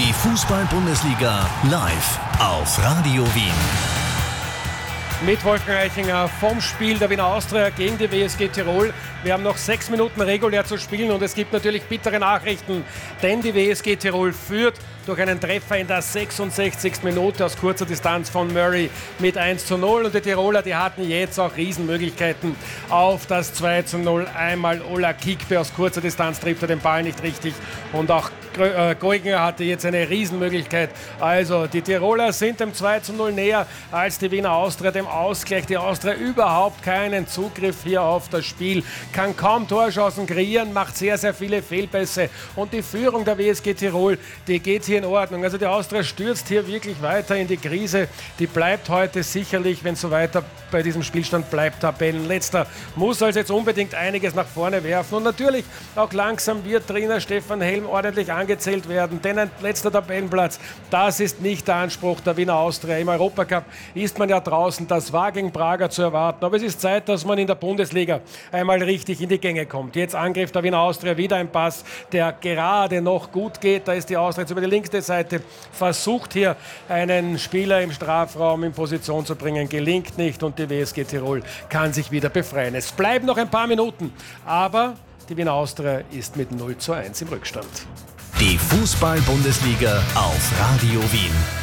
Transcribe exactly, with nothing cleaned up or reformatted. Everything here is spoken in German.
Die Fußball-Bundesliga live auf Radio Wien. Mit Wolfgang Eichinger vom Spiel der Wiener Austria gegen die W S G Tirol. Wir haben noch sechs Minuten regulär zu spielen und es gibt natürlich bittere Nachrichten, denn die W S G Tirol führt durch einen Treffer in der sechsundsechzigsten Minute aus kurzer Distanz von Murray mit eins zu null. Und die Tiroler, die hatten jetzt auch Riesenmöglichkeiten auf das zwei zu null. Einmal Ola Kikpe aus kurzer Distanz trifft er den Ball nicht richtig und auch Goinger hatte jetzt eine Riesenmöglichkeit. Also die Tiroler sind dem zwei zu null näher als die Wiener Austria dem Ausgleich. Die Austria überhaupt keinen Zugriff hier auf das Spiel, kann kaum Torchancen kreieren, macht sehr, sehr viele Fehlpässe und die Führung der W S G Tirol, die geht hier in Ordnung. Also die Austria stürzt hier wirklich weiter in die Krise. Die bleibt heute sicherlich, wenn es so weiter bei diesem Spielstand bleibt, Tabellenletzter. Muss also jetzt unbedingt einiges nach vorne werfen und natürlich auch langsam wird Trainer Stefan Helm ordentlich angezählt werden, denn ein letzter Tabellenplatz, das ist nicht der Anspruch der Wiener Austria. Im Europacup ist man ja draußen, das war gegen Prager zu erwarten, aber es ist Zeit, dass man in der Bundesliga einmal richtig in die Gänge kommt. Jetzt Angriff der Wiener Austria, wieder ein Pass, der gerade noch gut geht, da ist die Austria jetzt über die linke Seite, versucht hier einen Spieler im Strafraum in Position zu bringen, gelingt nicht und die W S G Tirol kann sich wieder befreien. Es bleiben noch ein paar Minuten, aber die Wiener Austria ist mit null zu eins im Rückstand. Die Fußball-Bundesliga auf Radio Wien.